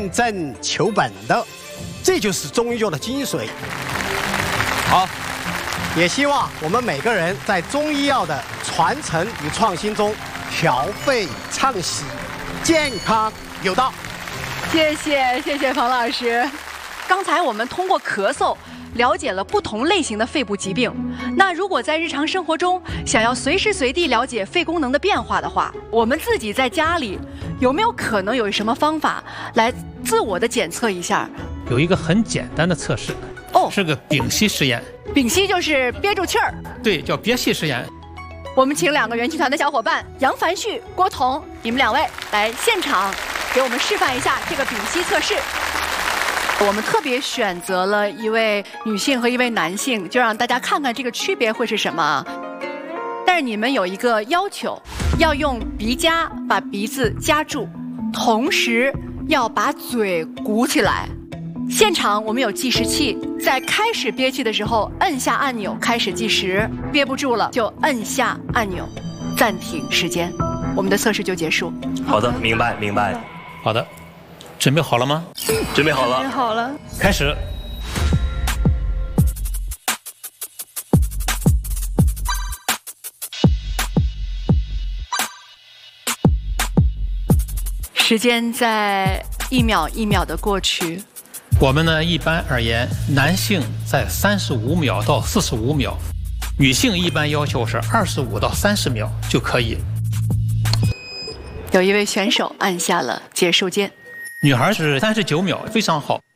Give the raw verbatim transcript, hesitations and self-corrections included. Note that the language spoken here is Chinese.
认真求本的，这就是中医药的精髓。 好， 也希望我们每个人在中医药的传承与创新中调肺畅喜，健康有道。 谢谢谢谢冯老师。刚才我们通过咳嗽了解了不同类型的肺部疾病。那如果在日常生活中想要随时随地了解肺功能的变化的话，我们自己在家里有没有可能有什么方法来自我的检测一下？ 有一个很简单的测试， 哦， 是个屏息实验。 屏息就是憋住气儿， 对，叫憋气实验。 我们请两个元气团的小伙伴杨凡旭、郭彤，你们两位来现场给我们示范一下这个屏息测试。我们特别选择了一位女性和一位男性，就让大家看看这个区别会是什么。但是你们有一个要求，要用鼻夹把鼻子夹住，同时要把嘴鼓起来。现场我们有计时器，在开始憋气的时候摁下按钮开始计时，憋不住了就摁下按钮暂停时间，我们的测试就结束。 好的，明白明白。 好的，准备好了吗？ 准备好了。 准备好了。 开始。 时间在一秒一秒的过去。 我们呢，一般而言，男性在三十五秒到四十五秒，女性一般要求是二十五到三十秒就可以。 有一位选手按下了结束键。 女孩是三十九秒，非常好。